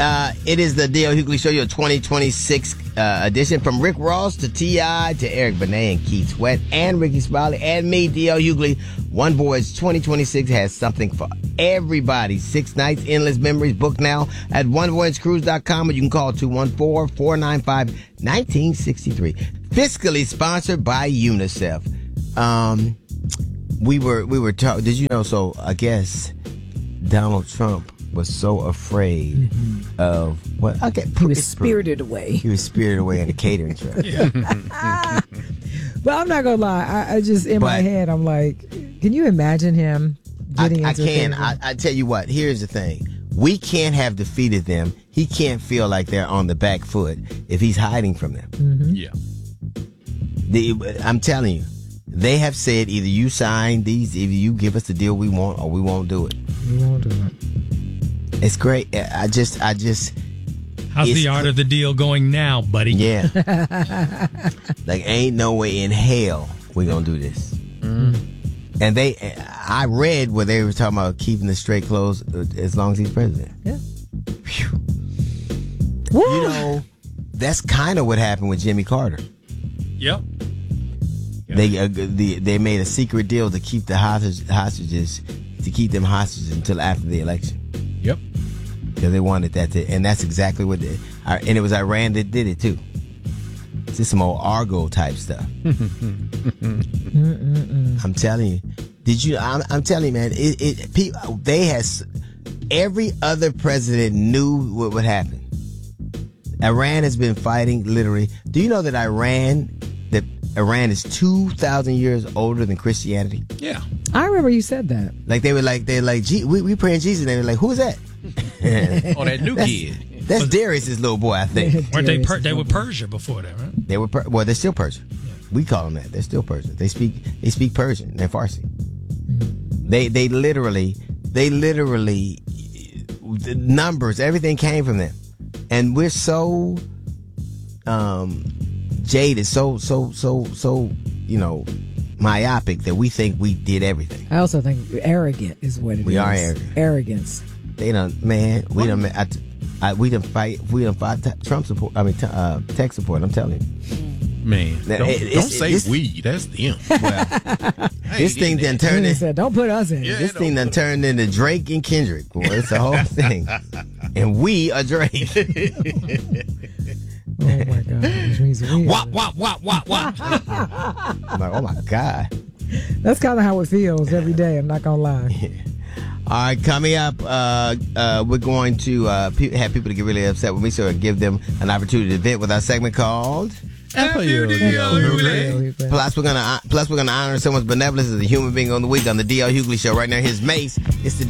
It is the D.L. Hughley Show, your 2026 edition. From Rick Ross to T.I. to Eric Benet and Keith Sweat and Ricky Smiley and me, D.L. Hughley. One Voyage 2026 has something for everybody. 6 nights, endless memories. Book now at onevoyagecruise.com, or you can call 214-495-1963. Fiscally sponsored by UNICEF. We were talking. Did you know? So I guess Donald Trump was so afraid of what? Okay, he was spirited away. He was spirited away in a catering truck. But I'm not gonna lie. I just my head, I'm like, can you imagine him getting into? I tell you what. Here's the thing. We can't have defeated them. He can't feel like they're on the back foot if he's hiding from them. Yeah. I'm telling you. They have said either you sign these, either you give us the deal we want, or we won't do it. We won't do it. It's great. I just. How's the art of the deal going now, buddy? Yeah. Like, ain't no way in hell we gonna do this. And I read where they were talking about keeping the straight clothes as long as he's president. Yeah. You know, that's kind of what happened with Jimmy Carter. Yep. They made a secret deal to keep the hostages, to keep them hostages until after the election. Yep. Because they wanted that and that's exactly what and it was Iran that did it too. It's just some old Argo type stuff. I'm telling you. I'm telling you, man. Every other president knew what would happen. Iran has been fighting literally. Do you know that Iran is 2,000 years older than Christianity? Yeah. I remember you said that. Like they're like, we praying Jesus, and they were like, who is that? Oh, that new kid. That's Darius's little boy, I think. Weren't they were Persia before that, right? They were they're still Persian. Yeah. We call them that. They're still Persian. They speak Persian. They're Farsi. They literally the numbers, everything came from them, and we're so jaded, so myopic that we think we did everything. I also think arrogant is what it is. We are arrogant. Arrogance. We done fight Trump support. I mean, tech support. I'm telling you, man. Don't say we. That's them. Well, this thing done turned in. Don't put us in. Yeah, this thing done turned into Drake and Kendrick. Boy, it's the whole thing, and we are Drake. Oh my God! Which means we. Wop. I'm like, oh my God. That's kind of how it feels every day. I'm not gonna lie. Yeah. All right, coming up, we're going to have people to get really upset with me, so I give them an opportunity to vent with our segment called F-U-D-L-Hughley. Plus, we're gonna honor someone's benevolence as a human being on the week on the D.L. Hughley Show. Right now, here's Mace. It's the